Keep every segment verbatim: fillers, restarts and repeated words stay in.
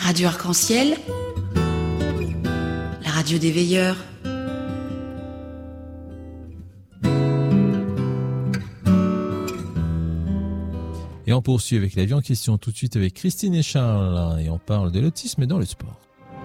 Radio Arc-en-Ciel, la radio des veilleurs. Et on poursuit avec la vie en question tout de suite avec Christine et Charles. Et on parle de l'autisme dans le sport.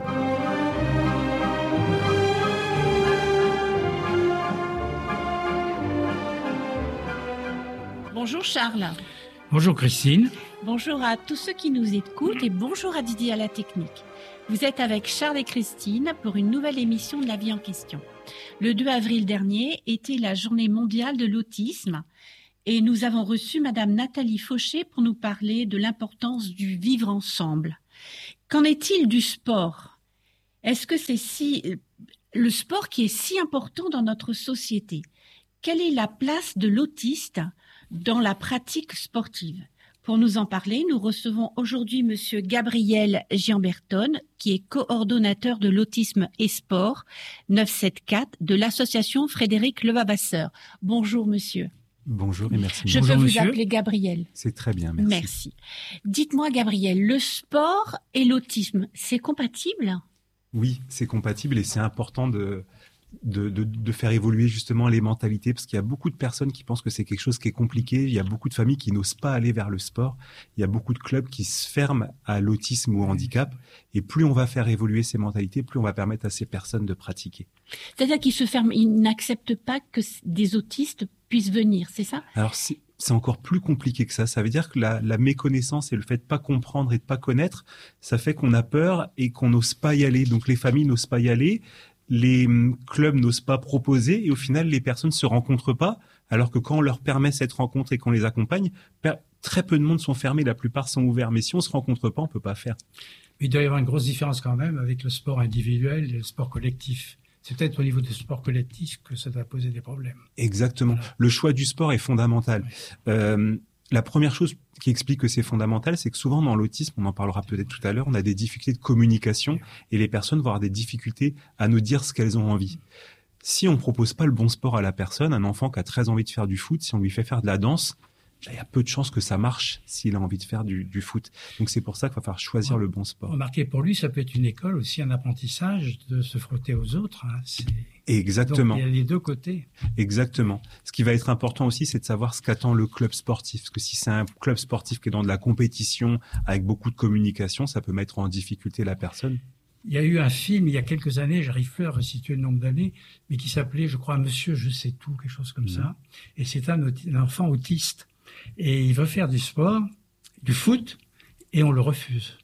Bonjour Charles. Bonjour Christine. Bonjour à tous ceux qui nous écoutent et bonjour à Didier à la technique. Vous êtes avec Charles et Christine pour une nouvelle émission de la vie en question. Le deux avril dernier était la journée mondiale de l'autisme et nous avons reçu Madame Nathalie Fauché pour nous parler de l'importance du vivre ensemble. Qu'en est-il du sport ? Est-ce que c'est si le sport qui est si important dans notre société ? Quelle est la place de l'autiste dans la pratique sportive ? Pour nous en parler, nous recevons aujourd'hui Monsieur Gabriel Giambertone, qui est coordonnateur de l'autisme et sport neuf cent soixante-quatorze de l'association Frédéric Levavasseur. Bonjour monsieur. Bonjour et merci. Je Bonjour, peux vous monsieur. appeler Gabriel. C'est très bien, merci. Merci. Dites-moi Gabriel, le sport et l'autisme, c'est compatible ? Oui, c'est compatible et c'est important de... De, de, de faire évoluer justement les mentalités, parce qu'il y a beaucoup de personnes qui pensent que c'est quelque chose qui est compliqué. Il y a beaucoup de familles qui n'osent pas aller vers le sport. Il y a beaucoup de clubs qui se ferment à l'autisme ou au handicap. Et plus on va faire évoluer ces mentalités, plus on va permettre à ces personnes de pratiquer. C'est-à-dire qu'ils se ferment, ils n'acceptent pas que des autistes puissent venir, c'est ça ? Alors c'est, c'est encore plus compliqué que ça. Ça veut dire que la, la méconnaissance et le fait de pas comprendre et de pas connaître, ça fait qu'on a peur et qu'on n'ose pas y aller. Donc les familles n'osent pas y aller. Les clubs n'osent pas proposer et au final, les personnes se rencontrent pas, alors que quand on leur permet cette rencontre et qu'on les accompagne, très peu de monde sont fermés, la plupart sont ouverts. Mais si on se rencontre pas, on peut pas faire. Il doit y avoir une grosse différence quand même avec le sport individuel et le sport collectif. C'est peut-être au niveau du sport collectif que ça doit poser des problèmes. Exactement. Voilà. Le choix du sport est fondamental. Oui. Euh, La première chose qui explique que c'est fondamental, c'est que souvent dans l'autisme, on en parlera peut-être tout à l'heure, on a des difficultés de communication et les personnes vont avoir des difficultés à nous dire ce qu'elles ont envie. Si on propose pas le bon sport à la personne, un enfant qui a très envie de faire du foot, si on lui fait faire de la danse, il y a peu de chances que ça marche s'il a envie de faire du, du foot. Donc c'est pour ça qu'il va falloir choisir ouais. le bon sport. Remarquez, pour lui, ça peut être une école aussi, un apprentissage de se frotter aux autres. Hein. C'est... Exactement. Donc, il y a les deux côtés. Exactement. Ce qui va être important aussi, c'est de savoir ce qu'attend le club sportif. Parce que si c'est un club sportif qui est dans de la compétition, avec beaucoup de communication, ça peut mettre en difficulté la personne. Il y a eu un film, il y a quelques années, j'arrive plus à resituer le nombre d'années, mais qui s'appelait, je crois, Monsieur Je sais tout, quelque chose comme mmh. ça. Et c'est un, un enfant autiste. Et il veut faire du sport, du foot, et on le refuse.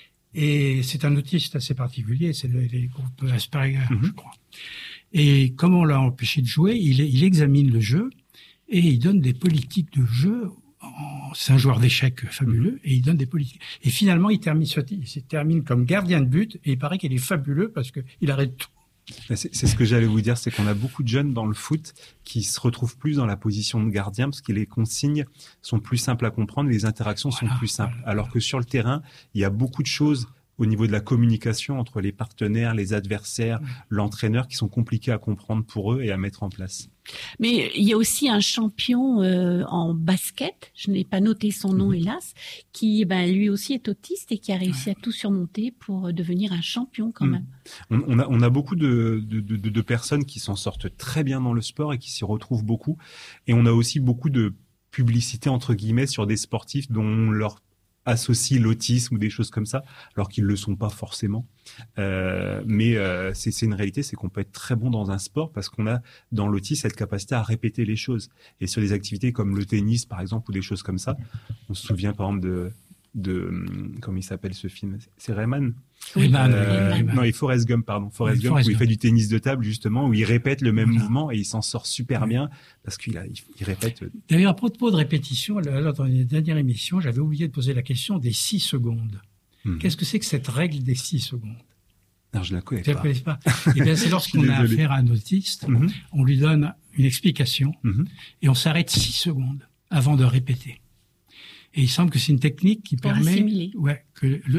Et c'est un autiste assez particulier, c'est le, les groupes Asperger, mmh. je crois. Et comme on l'a empêché de jouer, il, il examine le jeu et il donne des politiques de jeu. En, c'est un joueur d'échecs fabuleux mmh. et il donne des politiques. Et finalement, il termine, il se termine comme gardien de but et il paraît qu'il est fabuleux parce qu'il arrête tout. C'est, c'est ce que j'allais vous dire, c'est qu'on a beaucoup de jeunes dans le foot qui se retrouvent plus dans la position de gardien parce que les consignes sont plus simples à comprendre, les interactions voilà, sont plus simples. Voilà. Alors que sur le terrain, il y a beaucoup de choses au niveau de la communication entre les partenaires, les adversaires, oui. l'entraîneur qui sont compliquées à comprendre pour eux et à mettre en place. Mais il y a aussi un champion euh, en basket, je n'ai pas noté son nom mmh. hélas, qui ben, lui aussi est autiste et qui a réussi à tout surmonter pour devenir un champion quand mmh. même. On, on, a, on a beaucoup de, de, de, de personnes qui s'en sortent très bien dans le sport et qui s'y retrouvent beaucoup. Et on a aussi beaucoup de publicité entre guillemets sur des sportifs dont leur associe l'autisme ou des choses comme ça, alors qu'ils le sont pas forcément. Euh, mais euh, c'est, c'est une réalité, c'est qu'on peut être très bon dans un sport parce qu'on a dans l'autisme cette capacité à répéter les choses. Et sur des activités comme le tennis, par exemple, ou des choses comme ça, on se souvient par exemple de, de comment il s'appelle ce film ? C'est Rayman ? Rayman, euh, Rayman. Non, et Forrest Gump, pardon. Forrest oui, Gump, Forrest où Gump. il fait du tennis de table, justement, où il répète le même voilà. mouvement et il s'en sort super oui. bien parce qu'il a, il, il répète. D'ailleurs, à propos de répétition, alors, dans les dernières émissions, j'avais oublié de poser la question des six secondes. Mmh. Qu'est-ce que c'est que cette règle des six secondes ? Alors, je la connais je pas. la connais pas. Eh bien, c'est lorsqu'on a affaire à un autiste, mmh. on lui donne une explication mmh. et on s'arrête six secondes avant de répéter. Et il semble que c'est une technique qui pour permet, assimiler. ouais, que le,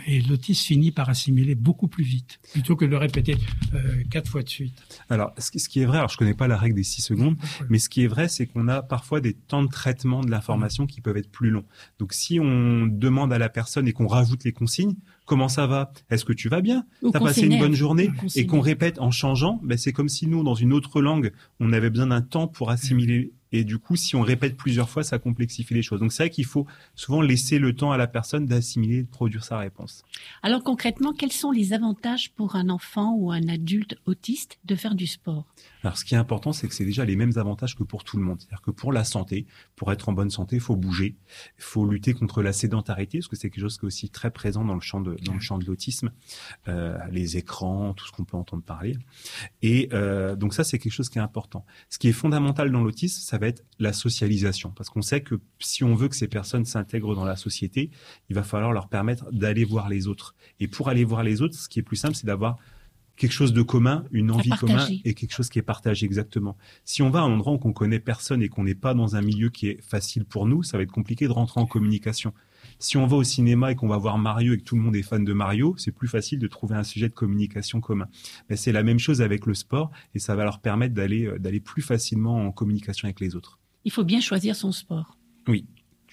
Et l'autiste finit par assimiler beaucoup plus vite, plutôt que de le répéter euh, quatre fois de suite. Alors, ce qui, ce qui est vrai, alors je connais pas la règle des six secondes, mais ce qui est vrai, c'est qu'on a parfois des temps de traitement de l'information qui peuvent être plus longs. Donc, si on demande à la personne et qu'on rajoute les consignes, comment ça va? Est-ce que tu vas bien? T'as passé une bonne journée? Et qu'on répète en changeant, ben c'est comme si nous, dans une autre langue, on avait besoin d'un temps pour assimiler. Et du coup, si on répète plusieurs fois, ça complexifie les choses. Donc, c'est vrai qu'il faut souvent laisser le temps à la personne d'assimiler, de produire sa réponse. Alors, concrètement, quels sont les avantages pour un enfant ou un adulte autiste de faire du sport? Alors, ce qui est important, c'est que c'est déjà les mêmes avantages que pour tout le monde. C'est-à-dire que pour la santé, pour être en bonne santé, il faut bouger. Il faut lutter contre la sédentarité, parce que c'est quelque chose qui est aussi très présent dans le champ de, dans le champ de l'autisme. Euh, les écrans, tout ce qu'on peut entendre parler. Et euh, donc ça, c'est quelque chose qui est important. Ce qui est fondamental dans l'autisme, ça va être la socialisation. Parce qu'on sait que si on veut que ces personnes s'intègrent dans la société, il va falloir leur permettre d'aller voir les autres. Et pour aller voir les autres, ce qui est plus simple, c'est d'avoir quelque chose de commun, une envie commune et quelque chose qui est partagé exactement. Si on va à un endroit où on connaît personne et qu'on n'est pas dans un milieu qui est facile pour nous, ça va être compliqué de rentrer en communication. Si on va au cinéma et qu'on va voir Mario et que tout le monde est fan de Mario, c'est plus facile de trouver un sujet de communication commun. Mais c'est la même chose avec le sport et ça va leur permettre d'aller d'aller plus facilement en communication avec les autres. Il faut bien choisir son sport. Oui.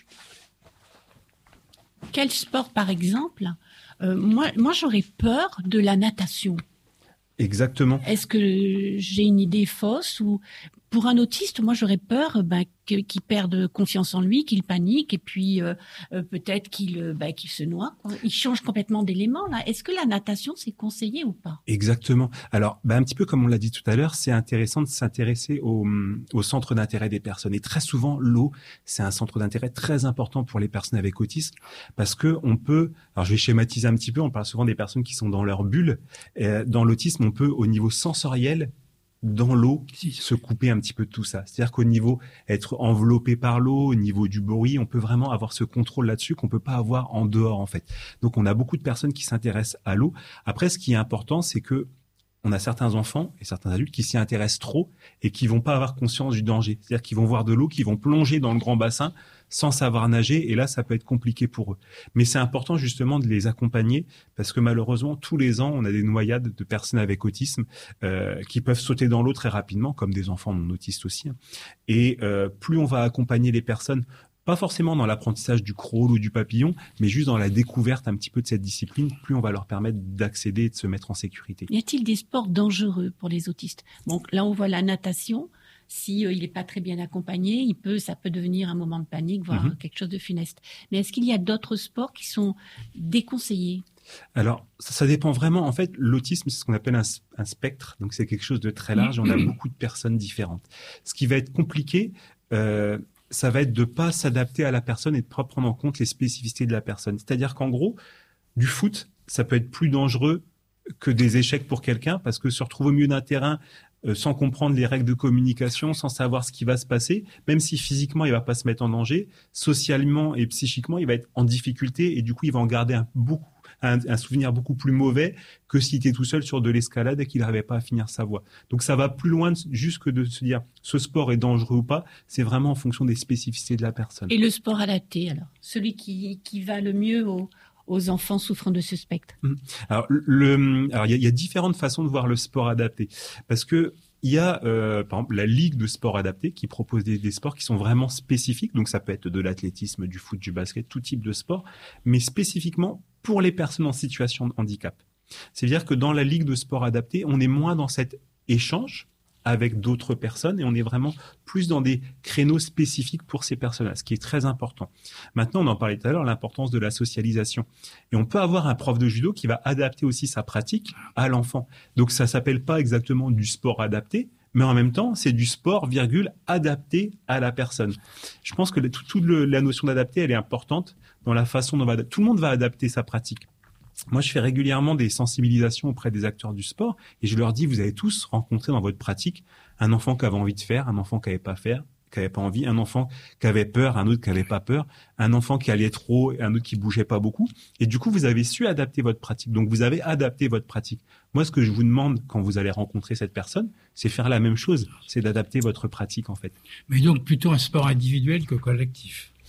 Quel sport, par exemple? euh, Moi, moi j'aurais peur de la natation. Exactement. Est-ce que j'ai une idée fausse ou pour un autiste, moi j'aurais peur ben, que, qu'il perde confiance en lui, qu'il panique et puis euh, euh, peut-être qu'il, euh, ben, qu'il se noie. Quoi. Il change complètement d'élément là. Est-ce que la natation c'est conseillé ou pas? Exactement. Alors ben, un petit peu comme on l'a dit tout à l'heure, c'est intéressant de s'intéresser au, au centre d'intérêt des personnes. Et très souvent l'eau, c'est un centre d'intérêt très important pour les personnes avec autisme parce que on peut. Alors je vais schématiser un petit peu. On parle souvent des personnes qui sont dans leur bulle. Euh, dans l'autisme, on peut au niveau sensoriel dans l'eau, se couper un petit peu de tout ça. C'est-à-dire qu'au niveau être enveloppé par l'eau, au niveau du bruit, on peut vraiment avoir ce contrôle là-dessus qu'on peut pas avoir en dehors, en fait. Donc, on a beaucoup de personnes qui s'intéressent à l'eau. Après, ce qui est important, c'est que on a certains enfants et certains adultes qui s'y intéressent trop et qui vont pas avoir conscience du danger. C'est-à-dire qu'ils vont voir de l'eau, qui vont plonger dans le grand bassin sans savoir nager et là, ça peut être compliqué pour eux. Mais c'est important justement de les accompagner parce que malheureusement, tous les ans, on a des noyades de personnes avec autisme euh, qui peuvent sauter dans l'eau très rapidement, comme des enfants non autistes aussi. Et euh, plus on va accompagner les personnes, pas forcément dans l'apprentissage du crawl ou du papillon, mais juste dans la découverte un petit peu de cette discipline, plus on va leur permettre d'accéder et de se mettre en sécurité. Y a-t-il des sports dangereux pour les autistes? Bon, là, on voit la natation. Si euh, il n'est pas très bien accompagné, il peut, ça peut devenir un moment de panique, voire mm-hmm. quelque chose de funeste. Mais est-ce qu'il y a d'autres sports qui sont déconseillés? Alors, ça, ça dépend vraiment. En fait, l'autisme, c'est ce qu'on appelle un, un spectre. Donc, c'est quelque chose de très large. On a beaucoup de personnes différentes. Ce qui va être compliqué, euh, ça va être de pas s'adapter à la personne et de pas prendre en compte les spécificités de la personne. C'est-à-dire qu'en gros, du foot, ça peut être plus dangereux que des échecs pour quelqu'un parce que se retrouver au milieu d'un terrain euh, sans comprendre les règles de communication, sans savoir ce qui va se passer, même si physiquement il va pas se mettre en danger, socialement et psychiquement il va être en difficulté et du coup il va en garder un beaucoup un, un souvenir beaucoup plus mauvais que s'il était tout seul sur de l'escalade et qu'il n'arrivait pas à finir sa voie. Donc ça va plus loin de, juste que de se dire ce sport est dangereux ou pas, c'est vraiment en fonction des spécificités de la personne. Et le sport adapté alors, celui qui qui va le mieux au aux enfants souffrant de ce spectre? Alors, le, alors il y a, il y a différentes façons de voir le sport adapté, parce que il y a, euh, par exemple, la Ligue de sport adapté qui propose des, des sports qui sont vraiment spécifiques. Donc, ça peut être de l'athlétisme, du foot, du basket, tout type de sport, mais spécifiquement pour les personnes en situation de handicap. C'est-à-dire que dans la Ligue de sport adapté, on est moins dans cet échange avec d'autres personnes et on est vraiment plus dans des créneaux spécifiques pour ces personnes-là, ce qui est très important. Maintenant, on en parlait tout à l'heure, l'importance de la socialisation. Et on peut avoir un prof de judo qui va adapter aussi sa pratique à l'enfant. Donc, ça s'appelle pas exactement du sport adapté, mais en même temps, c'est du sport, virgule, adapté à la personne. Je pense que toute tout la notion d'adapter, elle est importante dans la façon dont on va adapter. Tout le monde va adapter sa pratique. Moi, je fais régulièrement des sensibilisations auprès des acteurs du sport et je leur dis, vous avez tous rencontré dans votre pratique un enfant qui avait envie de faire, un enfant qui n'avait pas faire, qui n'avait pas envie, un enfant qui avait peur, un autre qui n'avait pas peur, un enfant qui allait trop et un autre qui bougeait pas beaucoup. Et du coup, vous avez su adapter votre pratique. Donc, vous avez adapté votre pratique. Moi, ce que je vous demande quand vous allez rencontrer cette personne, c'est faire la même chose. C'est d'adapter votre pratique, en fait. Mais donc, plutôt un sport individuel que collectif.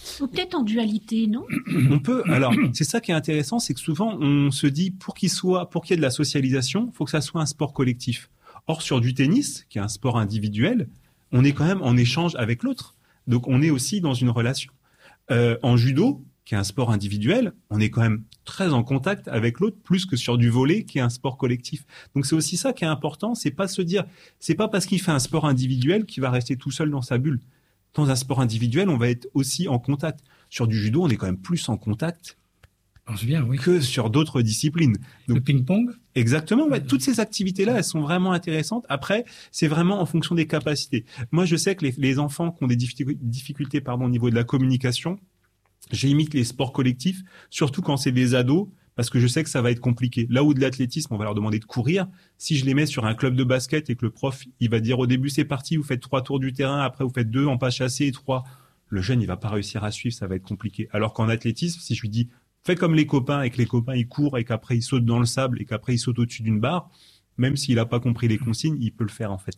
Ou peut-être en dualité, non? On peut. Alors, c'est ça qui est intéressant, c'est que souvent, on se dit, pour qu'il soit, pour qu'il y ait de la socialisation, il faut que ça soit un sport collectif. Or, sur du tennis, qui est un sport individuel, on est quand même en échange avec l'autre. Donc, on est aussi dans une relation. Euh, en judo, qui est un sport individuel, on est quand même très en contact avec l'autre, plus que sur du volley, qui est un sport collectif. Donc, c'est aussi ça qui est important, c'est pas se dire, c'est pas parce qu'il fait un sport individuel qu'il va rester tout seul dans sa bulle. Dans un sport individuel, on va être aussi en contact. Sur du judo, on est quand même plus en contact pense bien, oui. que sur d'autres disciplines. Donc, le ping-pong. Exactement. Ouais, toutes ces activités-là, elles sont vraiment intéressantes. Après, c'est vraiment en fonction des capacités. Moi, je sais que les, les enfants qui ont des difficultés, pardon, au niveau de la communication, j'imite les sports collectifs, surtout quand c'est des ados, parce que je sais que ça va être compliqué. Là où de l'athlétisme, on va leur demander de courir. Si je les mets sur un club de basket et que le prof, il va dire au début, c'est parti, vous faites trois tours du terrain, après vous faites deux en pas chassé et trois, le jeune, il va pas réussir à suivre, ça va être compliqué. Alors qu'en athlétisme, si je lui dis, fais comme les copains et que les copains, ils courent et qu'après ils sautent dans le sable et qu'après ils sautent au-dessus d'une barre, même s'il a pas compris les consignes, il peut le faire en fait.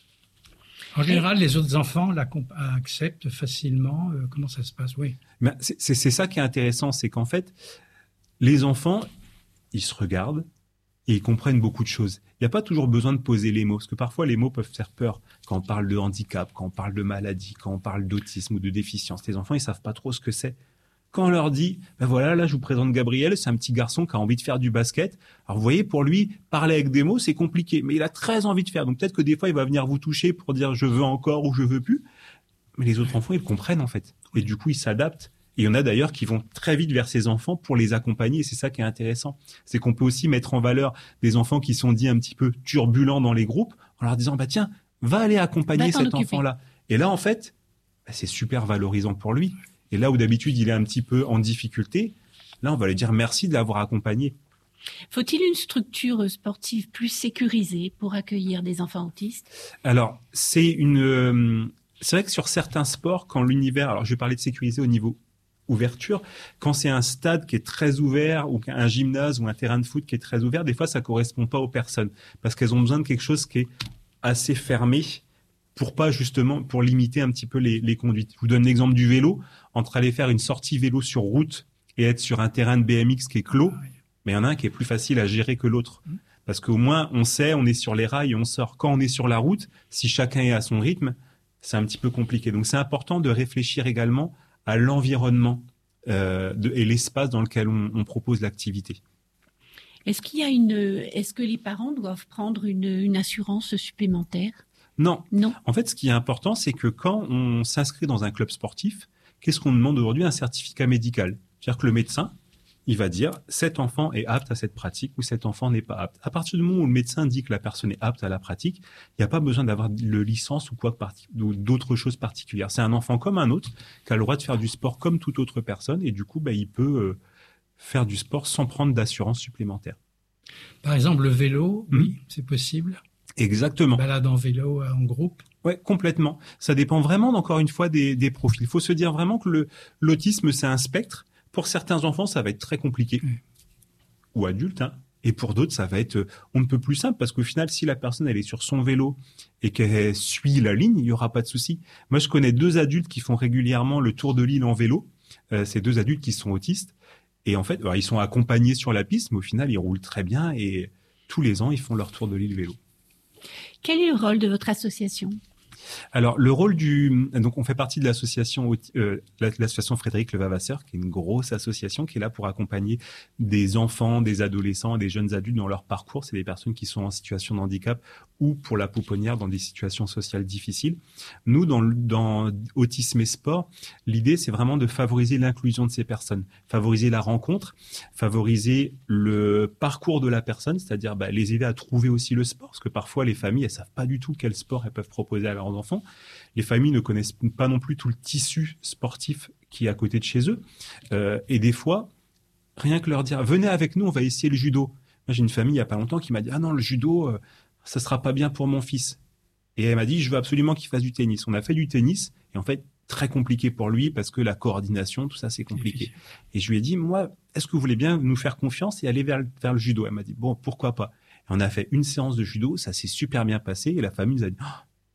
En général, les autres enfants l'acceptent facilement. Euh, comment ça se passe? Oui. Mais c'est, c'est, c'est ça qui est intéressant, c'est qu'en fait, les enfants, ils se regardent et ils comprennent beaucoup de choses. Il n'y a pas toujours besoin de poser les mots, parce que parfois les mots peuvent faire peur quand on parle de handicap, quand on parle de maladie, quand on parle d'autisme ou de déficience. Les enfants, ils savent pas trop ce que c'est. Quand on leur dit, ben voilà, là, je vous présente Gabriel, c'est un petit garçon qui a envie de faire du basket. Alors, vous voyez, pour lui, parler avec des mots, c'est compliqué, mais il a très envie de faire. Donc, peut-être que des fois, il va venir vous toucher pour dire je veux encore ou je veux plus. Mais les autres enfants, ils comprennent, en fait. Et du coup, ils s'adaptent. Et il y en a d'ailleurs qui vont très vite vers ces enfants pour les accompagner. Et c'est ça qui est intéressant. C'est qu'on peut aussi mettre en valeur des enfants qui sont dits un petit peu turbulents dans les groupes en leur disant, bah, tiens, va aller accompagner cet occuper. enfant-là. Et là, en fait, bah, c'est super valorisant pour lui. Et là où d'habitude il est un petit peu en difficulté, là on va lui dire merci de l'avoir accompagné. Faut-il une structure sportive plus sécurisée pour accueillir des enfants autistes? Alors c'est une, euh, c'est vrai que sur certains sports, quand l'univers, alors je vais parler de sécuriser au niveau ouverture, quand c'est un stade qui est très ouvert ou un gymnase ou un terrain de foot qui est très ouvert, des fois ça correspond pas aux personnes parce qu'elles ont besoin de quelque chose qui est assez fermé. Pour pas justement, pour limiter un petit peu les, les conduites. Je vous donne l'exemple du vélo. Entre aller faire une sortie vélo sur route et être sur un terrain de B M X qui est clos, mais il y en a un qui est plus facile à gérer que l'autre. Parce qu'au moins, on sait, on est sur les rails et on sort. Quand on est sur la route, si chacun est à son rythme, c'est un petit peu compliqué. Donc, c'est important de réfléchir également à l'environnement euh, de, et l'espace dans lequel on, on propose l'activité. Est-ce qu'il y a une, est-ce que les parents doivent prendre une, une assurance supplémentaire? Non. Non. En fait, ce qui est important, c'est que quand on s'inscrit dans un club sportif, qu'est-ce qu'on demande aujourd'hui? Un certificat médical. C'est-à-dire que le médecin, il va dire cet enfant est apte à cette pratique ou cet enfant n'est pas apte. À partir du moment où le médecin dit que la personne est apte à la pratique, il n'y a pas besoin d'avoir de licence ou quoi que parti- ou d'autres choses particulières. C'est un enfant comme un autre qui a le droit de faire du sport comme toute autre personne et du coup, bah, il peut euh, faire du sport sans prendre d'assurance supplémentaire. Par exemple, le vélo, mmh. oui, c'est possible. Exactement. Balade en vélo en groupe. Ouais, complètement. Ça dépend vraiment, encore une fois, des, des profils. Il faut se dire vraiment que le, l'autisme, c'est un spectre. Pour certains enfants, ça va être très compliqué. Mmh. Ou adultes, hein. Et pour d'autres, ça va être, on ne peut plus simple parce qu'au final, si la personne, elle est sur son vélo et qu'elle suit la ligne, il n'y aura pas de souci. Moi, je connais deux adultes qui font régulièrement le tour de l'île en vélo. Euh, c'est deux adultes qui sont autistes. Et en fait, alors, ils sont accompagnés sur la piste, mais au final, ils roulent très bien et tous les ans, ils font leur tour de l'île vélo. Quel est le rôle de votre association? Alors, le rôle du... Donc, on fait partie de l'association, euh, l'association Frédéric Levavasseur, qui est une grosse association qui est là pour accompagner des enfants, des adolescents et des jeunes adultes dans leur parcours. C'est des personnes qui sont en situation de handicap ou, pour la pouponnière, dans des situations sociales difficiles. Nous, dans, dans Autisme et Sport, l'idée, c'est vraiment de favoriser l'inclusion de ces personnes, favoriser la rencontre, favoriser le parcours de la personne, c'est-à-dire bah, les aider à trouver aussi le sport, parce que parfois, les familles, elles savent pas du tout quel sport elles peuvent proposer à leurs enfants. Les familles ne connaissent pas non plus tout le tissu sportif qui est à côté de chez eux. Euh, et des fois, rien que leur dire, venez avec nous, on va essayer le judo. Moi, j'ai une famille il y a pas longtemps qui m'a dit, ah non, le judo, euh, ça sera pas bien pour mon fils. Et elle m'a dit, je veux absolument qu'il fasse du tennis. On a fait du tennis et en fait, très compliqué pour lui parce que la coordination, tout ça, c'est compliqué. Et je lui ai dit, moi, est-ce que vous voulez bien nous faire confiance et aller vers, vers le judo? Elle m'a dit, bon, pourquoi pas? Et on a fait une séance de judo, ça s'est super bien passé et la famille nous a dit, oh,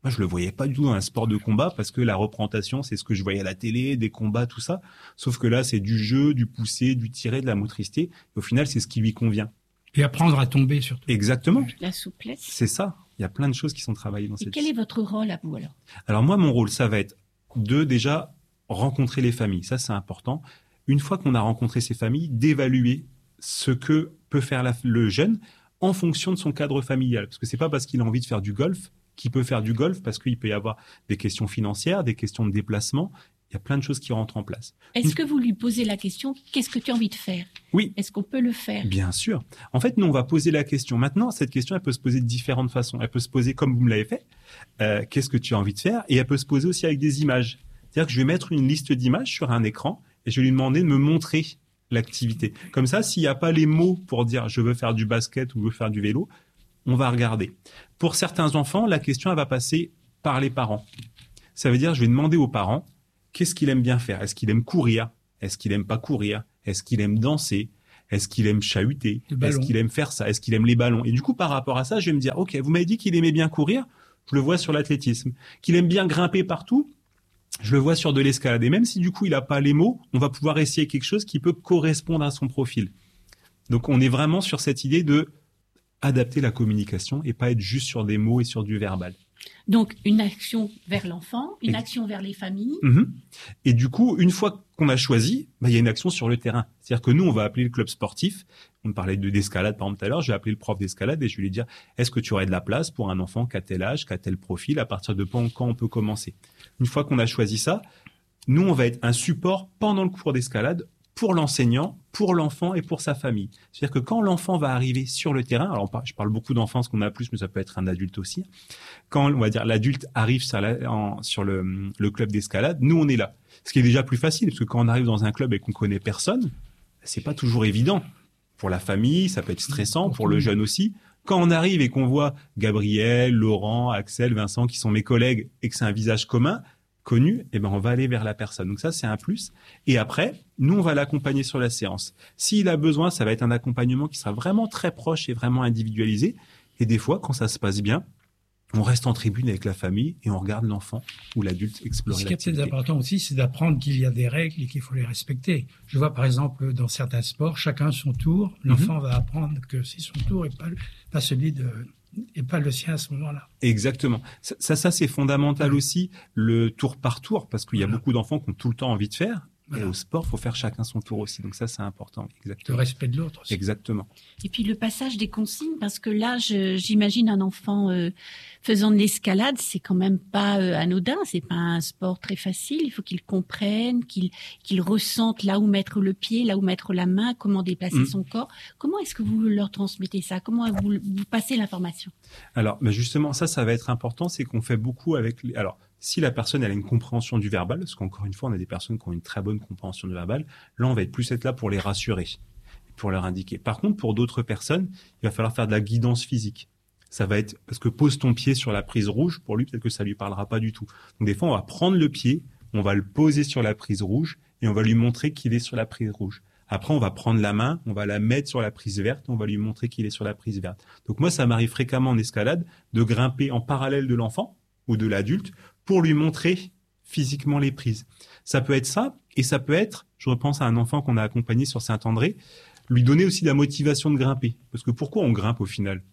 Moi, je le voyais pas du tout dans un sport de combat parce que la représentation, c'est ce que je voyais à la télé, des combats, tout ça. Sauf que là, c'est du jeu, du pousser, du tirer, de la motricité. Et au final, c'est ce qui lui convient. Et apprendre à tomber surtout. Exactement. La souplesse. C'est ça. Il y a plein de choses qui sont travaillées dans Et cette quel est votre rôle à vous alors? Alors moi, mon rôle, ça va être de déjà rencontrer les familles. Ça, c'est important. Une fois qu'on a rencontré ces familles, d'évaluer ce que peut faire la, le jeune en fonction de son cadre familial. Parce que c'est pas parce qu'il a envie de faire du golf qu'il peut faire du golf, parce qu'il peut y avoir des questions financières, des questions de déplacement. Il y a plein de choses qui rentrent en place. Est-ce que vous lui posez la question, qu'est-ce que tu as envie de faire? Oui. Est-ce qu'on peut le faire? Bien sûr. En fait, nous, on va poser la question. Maintenant, cette question, elle peut se poser de différentes façons. Elle peut se poser comme vous me l'avez fait. Euh, qu'est-ce que tu as envie de faire? Et elle peut se poser aussi avec des images. C'est-à-dire que je vais mettre une liste d'images sur un écran et je vais lui demander de me montrer l'activité. Comme ça, s'il n'y a pas les mots pour dire je veux faire du basket ou je veux faire du vélo, on va regarder. Pour certains enfants, la question, elle va passer par les parents. Ça veut dire, je vais demander aux parents, qu'est-ce qu'il aime bien faire? Est-ce qu'il aime courir? Est-ce qu'il aime pas courir? Est-ce qu'il aime danser? Est-ce qu'il aime chahuter? Est-ce qu'il aime faire ça? Est-ce qu'il aime les ballons? Et du coup, par rapport à ça, je vais me dire, OK, vous m'avez dit qu'il aimait bien courir, je le vois sur l'athlétisme. Qu'il aime bien grimper partout, je le vois sur de l'escalade. Et même si du coup, il n'a pas les mots, on va pouvoir essayer quelque chose qui peut correspondre à son profil. Donc, on est vraiment sur cette idée de adapter la communication et pas être juste sur des mots et sur du verbal. Donc, une action vers l'enfant, une et... action vers les familles. Mmh. Et du coup, une fois qu'on a choisi, bah, il y a une action sur le terrain. C'est-à-dire que nous, on va appeler le club sportif. On me parlait de, d'escalade, par exemple, tout à l'heure. Je vais appeler le prof d'escalade et je vais lui dire, est-ce que tu aurais de la place pour un enfant qui a tel âge, qui a tel profil, à partir de quand on peut commencer? Une fois qu'on a choisi ça, nous, on va être un support pendant le cours d'escalade pour l'enseignant, pour l'enfant et pour sa famille. C'est-à-dire que quand l'enfant va arriver sur le terrain, alors je parle beaucoup d'enfants, ce qu'on a plus, mais ça peut être un adulte aussi. Quand, on va dire, l'adulte arrive sur, la, en, sur le, le club d'escalade, nous, on est là. Ce qui est déjà plus facile, parce que quand on arrive dans un club et qu'on connaît personne, c'est pas toujours évident. Pour la famille, ça peut être stressant, pour le jeune aussi. Quand on arrive et qu'on voit Gabriel, Laurent, Axel, Vincent, qui sont mes collègues, et que c'est un visage commun, connu, eh ben on va aller vers la personne. Donc ça, c'est un plus. Et après, nous, on va l'accompagner sur la séance. S'il a besoin, ça va être un accompagnement qui sera vraiment très proche et vraiment individualisé. Et des fois, quand ça se passe bien, on reste en tribune avec la famille et on regarde l'enfant ou l'adulte explorer l'activité. Ce qui est peut-être important aussi, c'est d'apprendre qu'il y a des règles et qu'il faut les respecter. Je vois par exemple dans certains sports, chacun son tour. L'enfant mm-hmm. va apprendre que c'est son tour et pas, pas celui de... et pas le sien à ce moment-là. Exactement. Ça, ça, ça c'est fondamental aussi, le tour par tour, parce qu'il y a voilà. beaucoup d'enfants qui ont tout le temps envie de faire. Voilà. Et au sport, il faut faire chacun son tour aussi. Donc ça, c'est important. Exactement. Le respect de l'autre aussi. Exactement. Et puis le passage des consignes, parce que là, je, j'imagine un enfant euh, faisant de l'escalade, c'est quand même pas euh, anodin, c'est pas un sport très facile. Il faut qu'il comprenne, qu'il, qu'il ressente là où mettre le pied, là où mettre la main, comment déplacer mmh. son corps. Comment est-ce que vous leur transmettez ça? Comment vous, vous passez l'information? Alors, ben justement, ça, ça va être important, c'est qu'on fait beaucoup avec les... Alors, si la personne elle a une compréhension du verbal, parce qu'encore une fois, on a des personnes qui ont une très bonne compréhension du verbal, là, on va être plus être là pour les rassurer, pour leur indiquer. Par contre, pour d'autres personnes, il va falloir faire de la guidance physique. Ça va être, parce que pose ton pied sur la prise rouge, pour lui, peut-être que ça lui parlera pas du tout. Donc, des fois, on va prendre le pied, on va le poser sur la prise rouge et on va lui montrer qu'il est sur la prise rouge. Après, on va prendre la main, on va la mettre sur la prise verte, on va lui montrer qu'il est sur la prise verte. Donc, moi, ça m'arrive fréquemment en escalade de grimper en parallèle de l'enfant ou de l'adulte pour lui montrer physiquement les prises. Ça peut être ça, et ça peut être, je repense à un enfant qu'on a accompagné sur Saint-André, lui donner aussi la motivation de grimper. Parce que pourquoi on grimpe au final?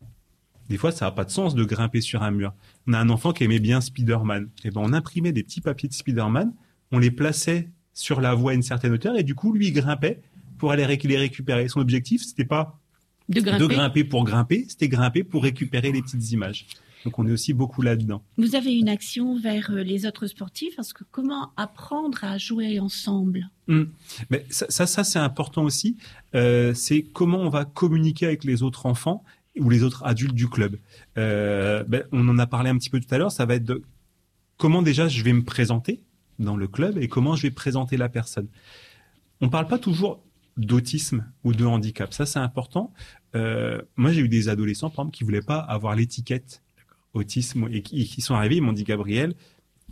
Des fois, ça n'a pas de sens de grimper sur un mur. On a un enfant qui aimait bien Spider-Man. Et ben, on imprimait des petits papiers de Spider-Man, on les plaçait sur la voie à une certaine hauteur, et du coup, lui, il grimpait pour aller ré- les récupérer. Son objectif, c'était pas de grimper. de grimper pour grimper, c'était grimper pour récupérer les petites images. Donc, on est aussi beaucoup là-dedans. Vous avez une action vers les autres sportifs, parce que comment apprendre à jouer ensemble? Mmh. Mais ça, ça, ça, c'est important aussi. Euh, c'est comment on va communiquer avec les autres enfants ou les autres adultes du club. Euh, ben, on en a parlé un petit peu tout à l'heure. Ça va être de comment déjà je vais me présenter dans le club et comment je vais présenter la personne. On ne parle pas toujours d'autisme ou de handicap. Ça, c'est important. Euh, moi, j'ai eu des adolescents, par exemple, qui ne voulaient pas avoir l'étiquette autisme et qui, qui sont arrivés, ils m'ont dit, Gabriel,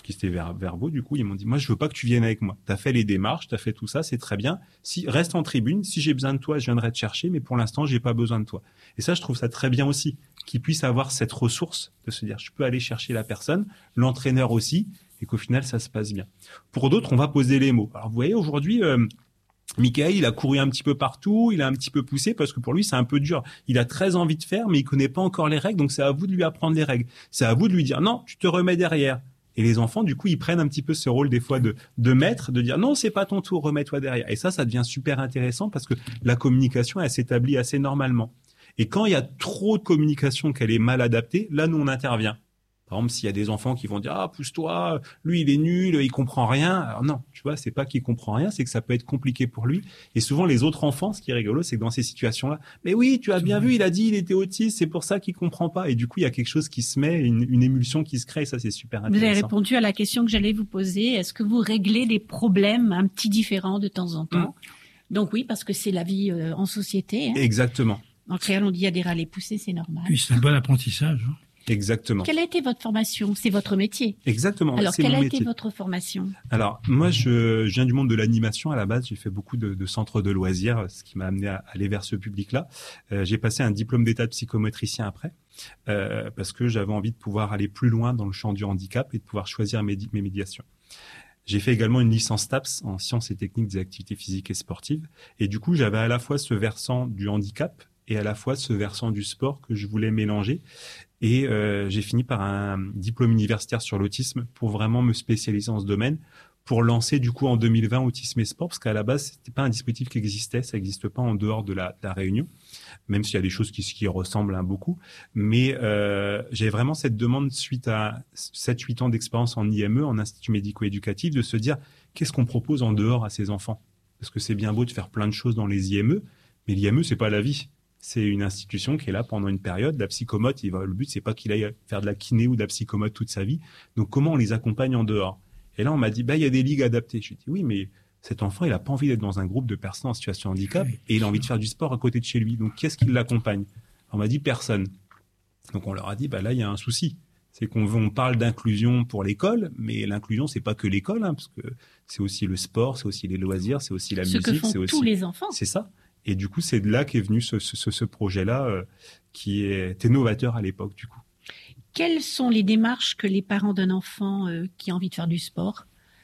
qui étaient ver- verbaux, du coup, ils m'ont dit, moi, je veux pas que tu viennes avec moi. T'as fait les démarches, t'as fait tout ça, c'est très bien. Si, reste en tribune. Si j'ai besoin de toi, je viendrai te chercher, mais pour l'instant, j'ai pas besoin de toi. Et ça, je trouve ça très bien aussi, qu'ils puissent avoir cette ressource de se dire, je peux aller chercher la personne, l'entraîneur aussi, et qu'au final, ça se passe bien. Pour d'autres, on va poser les mots. Alors, vous voyez, aujourd'hui, euh, Michael, il a couru un petit peu partout, il a un petit peu poussé parce que pour lui, c'est un peu dur. Il a très envie de faire, mais il connaît pas encore les règles, donc c'est à vous de lui apprendre les règles. C'est à vous de lui dire, non, tu te remets derrière. Et les enfants, du coup, ils prennent un petit peu ce rôle des fois de, de maître, de dire, non, c'est pas ton tour, remets-toi derrière. Et ça, ça devient super intéressant parce que la communication, elle s'établit assez normalement. Et quand il y a trop de communication, qu'elle est mal adaptée, là, nous, on intervient. Par exemple, s'il y a des enfants qui vont dire, ah, pousse-toi, lui, il est nul, il comprend rien. Alors non, tu vois, c'est pas qu'il comprend rien, c'est que ça peut être compliqué pour lui. Et souvent, les autres enfants, ce qui est rigolo, c'est que dans ces situations-là, mais oui, tu as bien vu, il a dit, il était autiste, c'est pour ça qu'il comprend pas. Et du coup, il y a quelque chose qui se met, une, une émulsion qui se crée, et ça, c'est super intéressant. Vous avez répondu à la question que j'allais vous poser. Est-ce que vous réglez des problèmes un petit différents de temps en temps? Mmh. Donc oui, parce que c'est la vie euh, en société. Hein. Exactement. En créant, on dit, il y a des râles et poussés, c'est normal. Puis c'est un bon apprentissage. Hein. Exactement. Quelle a été votre formation? C'est votre métier. Exactement. Alors, c'est quelle mon a métier. été votre formation? Alors, moi, je, je viens du monde de l'animation à la base. J'ai fait beaucoup de, de centres de loisirs, ce qui m'a amené à aller vers ce public-là. Euh, j'ai passé un diplôme d'état de psychomotricien après, euh, parce que j'avais envie de pouvoir aller plus loin dans le champ du handicap et de pouvoir choisir mes, mes médiations. J'ai fait également une licence T A P S en sciences et techniques des activités physiques et sportives. Et du coup, j'avais à la fois ce versant du handicap et à la fois ce versant du sport que je voulais mélanger. Et euh, j'ai fini par un diplôme universitaire sur l'autisme pour vraiment me spécialiser en ce domaine, pour lancer du coup en deux mille vingt Autisme et Sport, parce qu'à la base, c'était pas un dispositif qui existait, ça n'existe pas en dehors de la, de la Réunion, même s'il y a des choses qui, qui ressemblent hein, beaucoup. Mais euh, j'avais vraiment cette demande suite à sept huit ans d'expérience en I M E, en Institut médico-éducatif, de se dire qu'est-ce qu'on propose en dehors à ces enfants? Parce que c'est bien beau de faire plein de choses dans les I M E, mais l'I M E, c'est pas la vie. C'est une institution qui est là pendant une période. La psychomote, il va, le but, c'est pas qu'il aille faire de la kiné ou de la psychomote toute sa vie. Donc, comment on les accompagne en dehors? Et là, on m'a dit, bah, il y a des ligues adaptées. Je lui ai dit, oui, mais cet enfant, il a pas envie d'être dans un groupe de personnes en situation de handicap et il a envie de faire du sport à côté de chez lui. Donc, qu'est-ce qui l'accompagne? On m'a dit, personne. Donc, on leur a dit, bah, là, il y a un souci. C'est qu'on on parle d'inclusion pour l'école, mais l'inclusion, c'est pas que l'école, hein, parce que c'est aussi le sport, c'est aussi les loisirs, c'est aussi la Ce musique. que font c'est aussi tous les enfants. C'est ça. Et du coup, c'est de là qu'est venu ce, ce, ce projet-là euh, qui était novateur à l'époque, du coup. Quelles sont les démarches que les parents d'un enfant euh, qui a envie de faire du sport,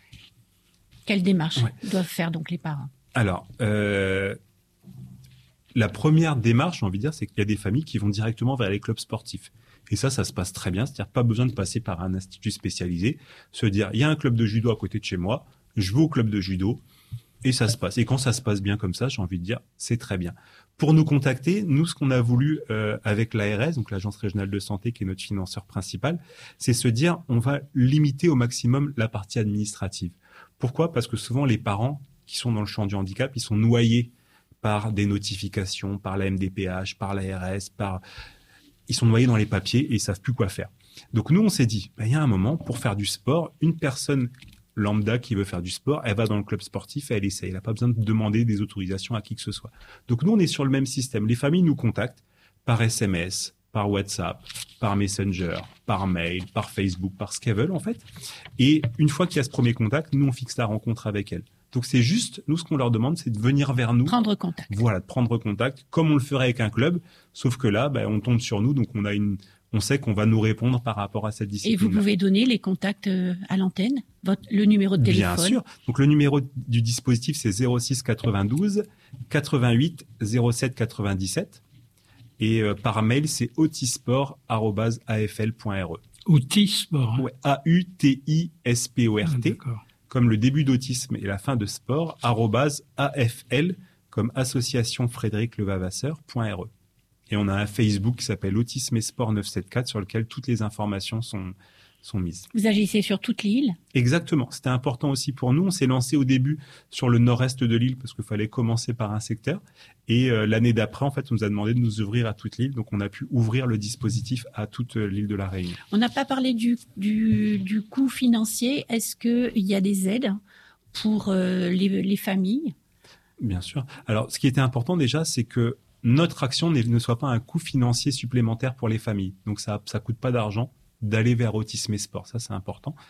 quelles démarches ouais. doivent faire donc les parents? Alors, euh, la première démarche, j'ai envie de dire, c'est qu'il y a des familles qui vont directement vers les clubs sportifs. Et ça, ça se passe très bien. C'est-à-dire pas besoin de passer par un institut spécialisé. Se dire, il y a un club de judo à côté de chez moi, je vais au club de judo. Et ça se passe. Et quand ça se passe bien comme ça, j'ai envie de dire, c'est très bien. Pour nous contacter, nous, ce qu'on a voulu euh, avec l'A R S, donc l'Agence régionale de santé, qui est notre financeur principal, c'est se dire, on va limiter au maximum la partie administrative. Pourquoi? Parce que souvent, les parents qui sont dans le champ du handicap, ils sont noyés par des notifications, par la M D P H, par l'A R S, par... ils sont noyés dans les papiers et ils savent plus quoi faire. Donc nous, on s'est dit, ben, il y a un moment, pour faire du sport, une personne lambda qui veut faire du sport, elle va dans le club sportif et elle essaye. Elle n'a pas besoin de demander des autorisations à qui que ce soit. Donc nous, on est sur le même système. Les familles nous contactent par S M S, par WhatsApp, par Messenger, par mail, par Facebook, par ce qu'elles veulent en fait. Et une fois qu'il y a ce premier contact, nous, on fixe la rencontre avec elles. Donc c'est juste, nous, ce qu'on leur demande, c'est de venir vers nous. Prendre contact. Voilà, de prendre contact, comme on le ferait avec un club, sauf que là, ben, on tombe sur nous, donc on a une... on sait qu'on va nous répondre par rapport à cette discipline. Et vous pouvez donner les contacts à l'antenne, votre, le numéro de téléphone? Bien sûr. Donc, le numéro du dispositif, c'est zéro six quatre-vingt-douze quatre-vingt-huit zéro sept quatre-vingt-dix-sept. Et euh, par mail, c'est autisport arobase a f l point r e. Autisport. Hein. Ouais, A U T I S P O R T. Ah, comme le début d'autisme et la fin de sport, arobase A F L, comme Association Frédéric Levavasseur, point R E. Et on a un Facebook qui s'appelle Autisme et Sport neuf cent soixante-quatorze sur lequel toutes les informations sont, sont mises. Vous agissez sur toute l'île? Exactement. C'était important aussi pour nous. On s'est lancé au début sur le nord-est de l'île parce qu'il fallait commencer par un secteur. Et euh, l'année d'après, en fait, on nous a demandé de nous ouvrir à toute l'île. Donc, on a pu ouvrir le dispositif à toute l'île de la Réunion. On n'a pas parlé du, du, du coût financier. Est-ce qu'il y a des aides pour euh, les, les familles? Bien sûr. Alors, ce qui était important déjà, c'est que notre action ne soit pas un coût financier supplémentaire pour les familles. Donc, ça ça coûte pas d'argent d'aller vers Autisme et Sport. Ça, c'est important.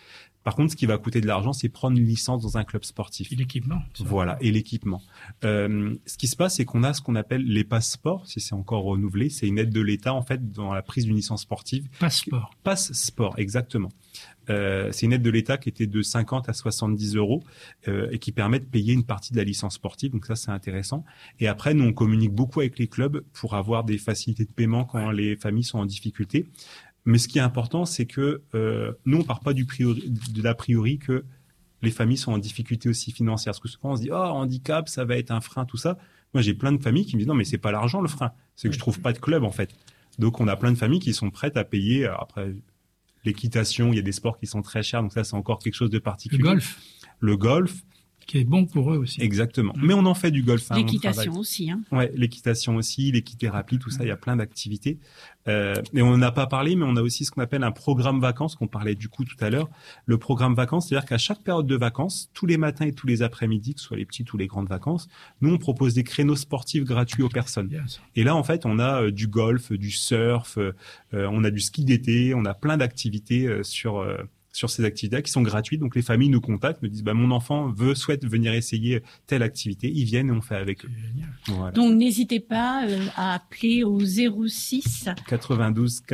Par contre, ce qui va coûter de l'argent, c'est prendre une licence dans un club sportif. Et l'équipement. Ça. Voilà, et l'équipement. Euh, ce qui se passe, c'est qu'on a ce qu'on appelle les passeports, si c'est encore renouvelé. C'est une aide de l'État, en fait, dans la prise d'une licence sportive. Passeport. Passe-sport, exactement. Euh, c'est une aide de l'État qui était de cinquante à soixante-dix euros euh, et qui permet de payer une partie de la licence sportive. Donc ça, c'est intéressant. Et après, nous, on communique beaucoup avec les clubs pour avoir des facilités de paiement quand ouais. les familles sont en difficulté. Mais ce qui est important, c'est que euh, nous, on part pas du priori, de l'a priori que les familles sont en difficulté aussi financière. Parce que souvent, on se dit, oh, handicap, ça va être un frein, tout ça. Moi, j'ai plein de familles qui me disent, non, mais c'est pas l'argent le frein. C'est que je trouve pas de club, en fait. Donc, on a plein de familles qui sont prêtes à payer. Après, l'équitation, il y a des sports qui sont très chers. Donc ça, c'est encore quelque chose de particulier. Le golf. Le golf. Qui est bon pour eux aussi. Exactement. Mmh. Mais on en fait du golf. Hein, l'équitation aussi. Hein. Ouais, l'équitation aussi, l'équithérapie, tout ça, il y a plein d'activités. Euh, et on n'a pas parlé, mais on a aussi ce qu'on appelle un programme vacances, qu'on parlait du coup tout à l'heure. Le programme vacances, c'est-à-dire qu'à chaque période de vacances, tous les matins et tous les après-midi, que ce soit les petites ou les grandes vacances, nous, on propose des créneaux sportifs gratuits aux personnes. Yes. Et là, en fait, on a euh, du golf, du surf, euh, on a du ski d'été, on a plein d'activités euh, sur... Euh, sur ces activités qui sont gratuites. Donc, les familles nous contactent, me disent, bah, mon enfant veut, souhaite venir essayer telle activité. Ils viennent et on fait avec eux. Génial. Voilà. Donc, n'hésitez pas euh, à appeler au zéro six quatre-vingt-douze